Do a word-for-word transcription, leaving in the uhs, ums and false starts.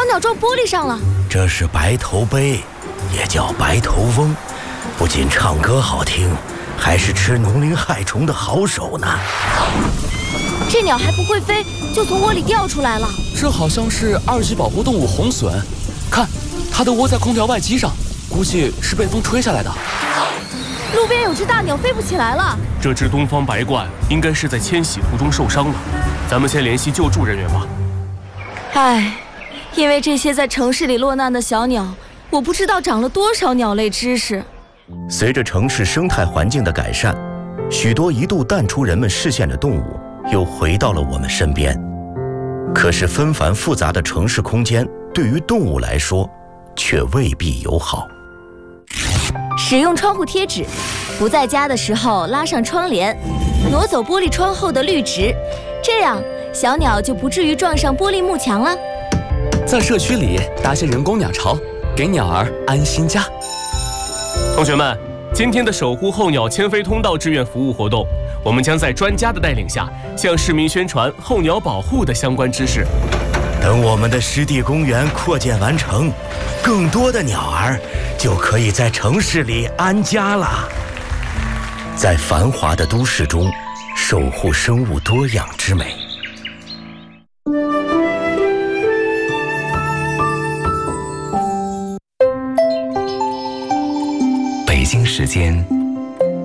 小鸟撞玻璃上了。 这是白头鹎，也叫白头翁，不仅唱歌好听，还是吃农林害虫的好手呢。 这鸟还不会飞，就从窝里掉出来了。 这好像是二级保护动物红隼，看，它的窝在空调外机上，估计是被风吹下来的。 路边有只大鸟飞不起来了。 这只东方白鹳应该是在迁徙途中受伤了，咱们先联系救助人员吧。 唉，因为这些在城市里落难的小鸟，我不知道长了多少鸟类知识。 随着城市生态环境的改善，许多一度淡出人们视线的动物又回到了我们身边。可是纷繁复杂的城市空间对于动物来说却未必友好。 使用窗户贴纸，不在家的时候拉上窗帘，挪走玻璃窗后的绿植，这样小鸟就不至于撞上玻璃幕墙了。 在社区里搭些人工鸟巢，给鸟儿安心家。 同学们，今天的守护候鸟迁飞通道志愿服务活动，我们将在专家的带领下，向市民宣传候鸟保护的相关知识。 等我们的湿地公园扩建完成，更多的鸟儿就可以在城市里安家了。在繁华的都市中，守护生物多样之美。 北京时间